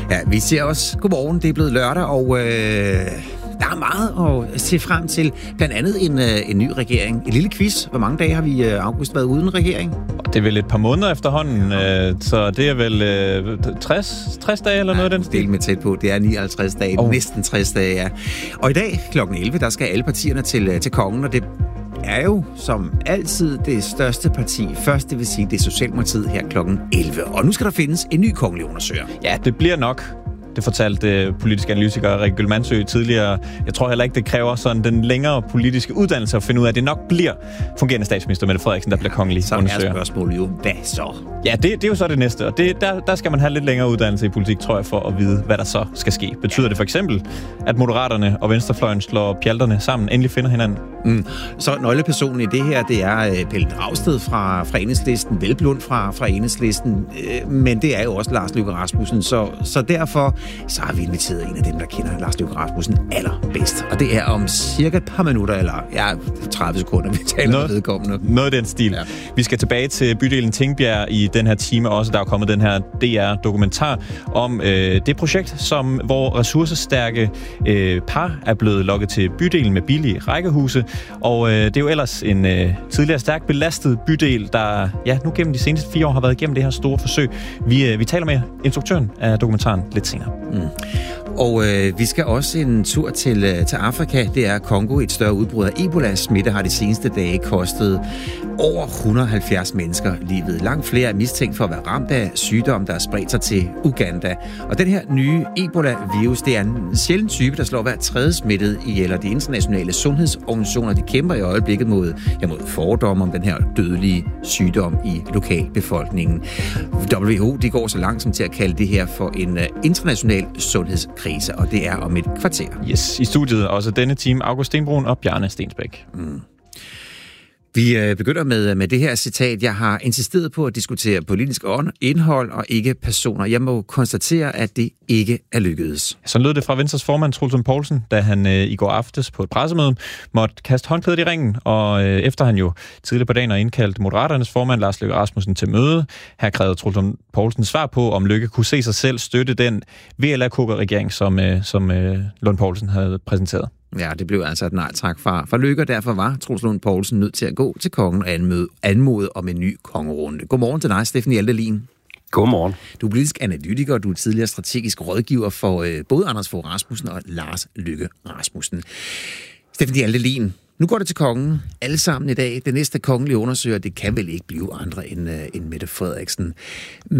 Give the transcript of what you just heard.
Ja, vi siger også godmorgen. Det er blevet lørdag, og der er meget at se frem til. Blandt andet en ny regering. En lille quiz. Hvor mange dage har vi august været uden regering? Det er vel et par måneder efterhånden, så det er vel 60 dage eller noget af den stil. Del med tæt på. Det er 59 dage, næsten 60 dage, ja. Og i dag kl. 11, der skal alle partierne til kongen, og det er jo som altid det største parti. Først, det vil sige, det er Socialdemokratiet her kl. 11. Og nu skal der findes en ny kongelig undersøger. Ja, det bliver nok. Det fortalte politisk analytiker Rikke Gylmansø tidligere. Jeg tror heller ikke, det kræver sådan den længere politiske uddannelse at finde ud af, at det nok bliver fungerende statsminister Mette Frederiksen, der bliver kongelig undersøger. Så er spørgsmålet jo, hvad så? Ja, det er jo så det næste, og der skal man have lidt længere uddannelse i politik, tror jeg, for at vide, hvad der så skal ske. Betyder det for eksempel, at Moderaterne og Venstrefløjen slår pjalterne sammen, endelig finder hinanden? Så nøglepersonen i det her, det er Pelle Dragsted fra Enhedslisten, Hvelplund fra Enhedslisten, men det er jo også Lars Løkke Rasmussen, så derfor så har vi inviteret en af dem, der kender Lars Løkke Rasmussen allerbedst. Og det er om cirka et par minutter, eller 30 sekunder, vi taler med vedkommende. Noget af den stil. Ja. Vi skal tilbage til bydelen Tingbjerg i den her time også. Der er kommet den her DR-dokumentar om det projekt, hvor ressourcestærke par er blevet lokket til bydelen med billige rækkehuse. Og det er jo ellers en tidligere stærkt belastet bydel, der nu gennem de seneste 4 år har været igennem det her store forsøg. Vi taler med instruktøren af dokumentaren lidt senere. Og vi skal også en tur til Afrika. Det er Kongo. Et større udbrud af Ebola-smitte har de seneste dage kostet over 170 mennesker livet. Langt flere er mistænkt for at være ramt af sygdom, der er spredt sig til Uganda. Og den her nye Ebola-virus, det er en sjælden type, der slår hver tredje smittet ihjel. Og de internationale sundhedsorganisationer, de kæmper i øjeblikket mod fordomme om den her dødelige sygdom i lokalbefolkningen. WHO, de går så langt som til at kalde det her for en international sundhedskrise, og det er om et kvarter. Yes, i studiet også denne time August Stenbrun og Bjarne Stensbæk. Vi begynder med det her citat. Jeg har insisteret på at diskutere politisk indhold og ikke personer. Jeg må konstatere, at det ikke er lykkedes. Så lød det fra Venstres formand Troels Lund Poulsen, da han i går aftes på et pressemøde måtte kaste håndklædet i ringen, og efter han jo tidligere på dagen har indkaldt Moderaternes formand Lars Løkke Rasmussen til møde. Her krævede Troels Lund Poulsen svar på, om Løkke kunne se sig selv støtte den VLAK-regering, som Lund Poulsen havde præsenteret. Ja, det blev altså et nej tak fra Løkke, og derfor var Troels Lund Poulsen nødt til at gå til kongen og anmode om en ny kongerunde. Godmorgen til dig, Steffen Hjaltelin. Godmorgen. Du er politisk analytiker, og du er tidligere strategisk rådgiver for både Anders Fogh Rasmussen og Lars Løkke Rasmussen. Steffen Hjaltelin, nu går det til kongen. Alle sammen i dag. Det næste kongelige undersøger, det kan vel ikke blive andre end Mette Frederiksen.